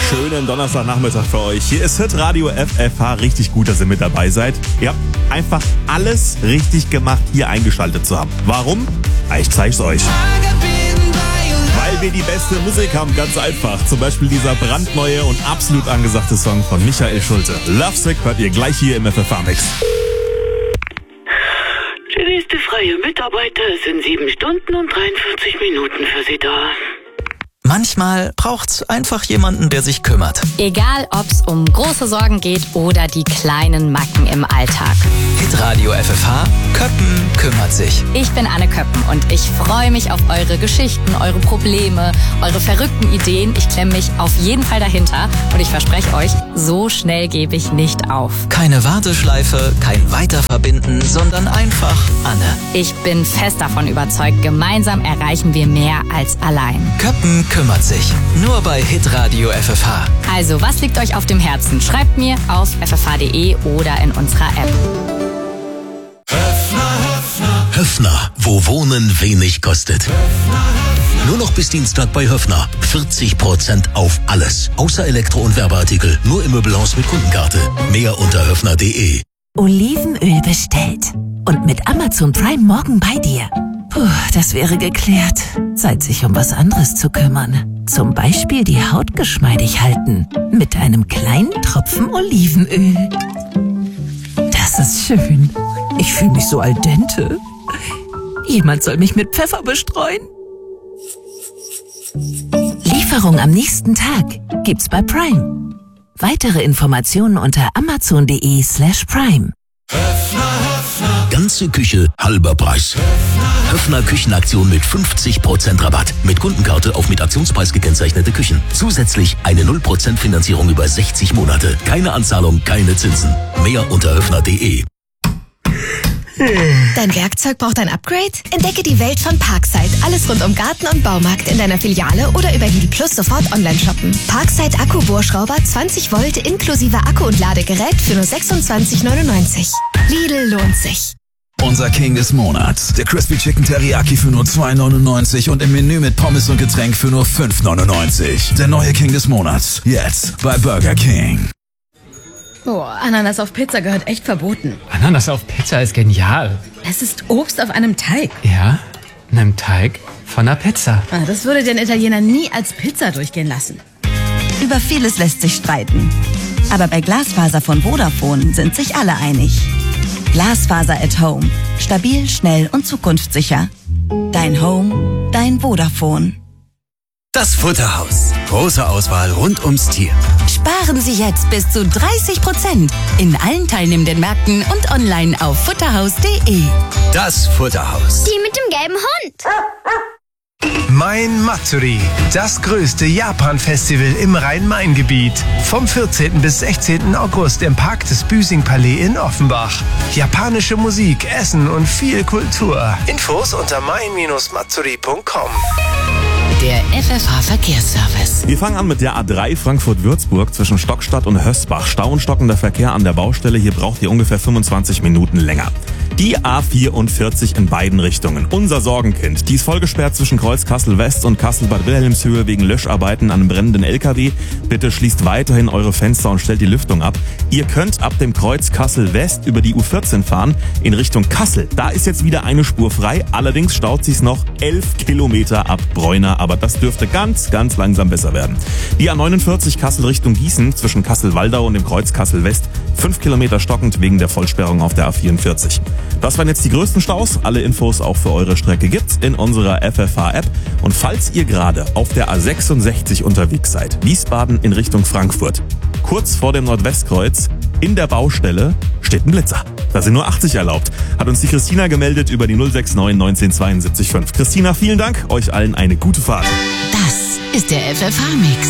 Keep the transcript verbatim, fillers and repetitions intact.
schönen Donnerstagnachmittag für euch. Hier ist Hitradio F F H. Richtig gut, dass ihr mit dabei seid. Ihr habt einfach alles richtig gemacht, hier eingeschaltet zu haben. Warum? Ich zeig's euch. Weil wir die beste Musik haben, ganz einfach. Zum Beispiel dieser brandneue und absolut angesagte Song von Michael Schulte. Lovesick hört ihr gleich hier im F F H-Mix. Der nächste freie Mitarbeiter ist in sieben Stunden und dreiundvierzig Minuten für Sie da. Manchmal braucht's einfach jemanden, der sich kümmert. Egal, ob's um große Sorgen geht oder die kleinen Macken im Alltag. Hitradio F F H, Köppen kümmert sich. Ich bin Anne Köppen und ich freue mich auf eure Geschichten, eure Probleme, eure verrückten Ideen. Ich klemme mich auf jeden Fall dahinter und ich verspreche euch, so schnell gebe ich nicht auf. Keine Warteschleife, kein Weiterverbinden, sondern einfach Anne. Ich bin fest davon überzeugt, gemeinsam erreichen wir mehr als allein. Köppen kümmert sich. Nur bei Hitradio F F H. Also, was liegt euch auf dem Herzen? Schreibt mir auf f f h punkt d e oder in unserer App. Höffner, wo Wohnen wenig kostet. Nur noch bis Dienstag bei Höffner. vierzig Prozent auf alles. Außer Elektro- und Werbeartikel. Nur im Möbelhaus mit Kundenkarte. Mehr unter höffner punkt d e. Olivenöl bestellt. Und mit Amazon Prime morgen bei dir. Puh, das wäre geklärt. Zeit, sich um was anderes zu kümmern. Zum Beispiel die Haut geschmeidig halten. Mit einem kleinen Tropfen Olivenöl. Das ist schön. Ich fühle mich so al dente. Jemand soll mich mit Pfeffer bestreuen. Lieferung am nächsten Tag gibt's bei Prime. Weitere Informationen unter amazon punkt d e slash prime. Ganze Küche, halber Preis. Höffner Küchenaktion mit fünfzig Prozent Rabatt. Mit Kundenkarte auf mit Aktionspreis gekennzeichnete Küchen. Zusätzlich eine null Prozent Finanzierung über sechzig Monate. Keine Anzahlung, keine Zinsen. Mehr unter höffner punkt d e. Dein Werkzeug braucht ein Upgrade? Entdecke die Welt von Parkside. Alles rund um Garten und Baumarkt in deiner Filiale oder über Lidl Plus sofort online shoppen. Parkside Akku-Bohrschrauber zwanzig Volt inklusive Akku und Ladegerät für nur sechsundzwanzig neunundneunzig. Lidl lohnt sich. Unser King des Monats. Der Crispy Chicken Teriyaki für nur zwei neunundneunzig und im Menü mit Pommes und Getränk für nur fünf neunundneunzig. Der neue King des Monats. Jetzt bei Burger King. Boah, Ananas auf Pizza gehört echt verboten. Ananas auf Pizza ist genial. Es ist Obst auf einem Teig. Ja, einem Teig von einer Pizza. Ah, das würde den Italiener nie als Pizza durchgehen lassen. Über vieles lässt sich streiten. Aber bei Glasfaser von Vodafone sind sich alle einig. Glasfaser at Home. Stabil, schnell und zukunftssicher. Dein Home, dein Vodafone. Das Futterhaus. Große Auswahl rund ums Tier. Sparen Sie jetzt bis zu dreißig Prozent in allen teilnehmenden Märkten und online auf futterhaus punkt d e. Das Futterhaus. Die mit dem gelben Hund. Mein Matsuri, das größte Japan-Festival im Rhein-Main-Gebiet. Vom vierzehnten bis sechzehnten August im Park des Büsing-Palais in Offenbach. Japanische Musik, Essen und viel Kultur. Infos unter mein Bindestrich matsuri punkt com. Der F F H-Verkehrsservice. Wir fangen an mit der A drei Frankfurt-Würzburg zwischen Stockstadt und Hösbach. Stau und stockender Verkehr an der Baustelle. Hier braucht ihr ungefähr fünfundzwanzig Minuten länger. Die A vierundvierzig in beiden Richtungen. Unser Sorgenkind. Die ist vollgesperrt zwischen Kreuz Kassel-West und Kassel-Bad Wilhelmshöhe wegen Löscharbeiten an einem brennenden L K W. Bitte schließt weiterhin eure Fenster und stellt die Lüftung ab. Ihr könnt ab dem Kreuz Kassel-West über die U vierzehn fahren in Richtung Kassel. Da ist jetzt wieder eine Spur frei. Allerdings staut sich's noch elf Kilometer ab Bräuner. Aber das dürfte ganz, ganz langsam besser werden. Die A neunundvierzig Kassel Richtung Gießen zwischen Kassel-Waldau und dem Kreuz Kassel-West. fünf Kilometer stockend wegen der Vollsperrung auf der A vierundvierzig. Das waren jetzt die größten Staus. Alle Infos auch für eure Strecke gibt's in unserer F F H-App. Und falls ihr gerade auf der A sechsundsechzig unterwegs seid, Wiesbaden in Richtung Frankfurt, kurz vor dem Nordwestkreuz, in der Baustelle steht ein Blitzer. Da sind nur achtzig erlaubt. Hat uns die Christina gemeldet über die null sechs neun neunzehn zweiundsiebzig fünf. Christina, vielen Dank. Euch allen eine gute Fahrt. Das ist der F F H-Mix.